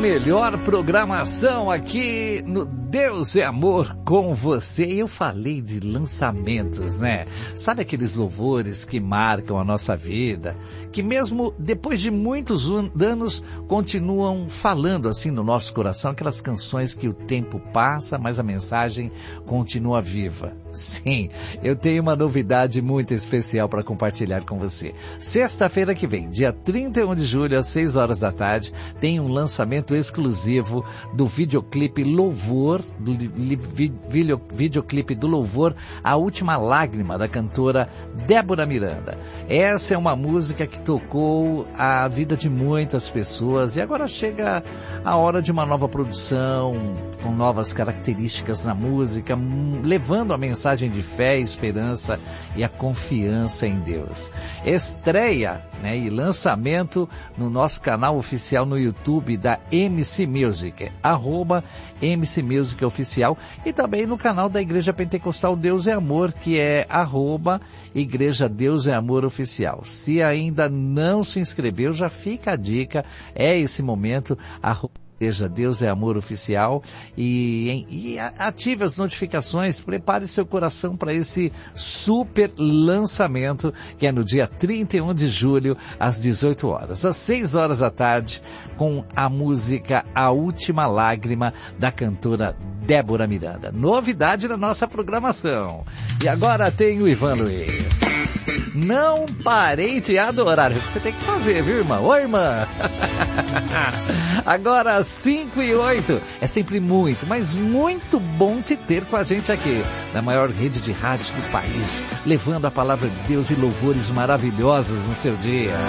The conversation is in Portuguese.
melhor programação aqui no Deus é Amor com você. Eu falei de lançamentos, né? Sabe aqueles louvores que marcam a nossa vida, que mesmo depois de muitos anos continuam falando assim no nosso coração, aquelas canções que o tempo passa, mas a mensagem continua viva. Sim, eu tenho uma novidade muito especial para compartilhar com você. Sexta-feira que vem, dia 31 de julho, às 6 horas da tarde, tem um lançamento exclusivo do videoclipe Louvor, do videoclipe do Louvor, A Última Lágrima, da cantora Débora Miranda. Essa é uma música que tocou a vida de muitas pessoas e agora chega a hora de uma nova produção, com novas características na música, levando a mensagem de fé, esperança e a confiança em Deus. Estreia, né, e lançamento no nosso canal oficial no YouTube da MC Music, @MC Music Oficial, e também no canal da Igreja Pentecostal Deus é Amor, que é @Igreja Deus é Amor Oficial. Se ainda não se inscreveu, já fica a dica, é esse momento, Igreja Deus é Amor Oficial, e ative as notificações, prepare seu coração para esse super lançamento, que é no dia 31 de julho, às 18 horas, às 6 horas da tarde, com a música A Última Lágrima, da cantora Débora Miranda. Novidade na nossa programação. E agora tem o Ivan Luiz. Não parei de adorar. Você tem que fazer, viu, irmã? Oi, irmã. Agora 5:08. É sempre muito, mas muito bom te ter com a gente aqui, na maior rede de rádio do país, levando a palavra de Deus e louvores maravilhosos no seu dia.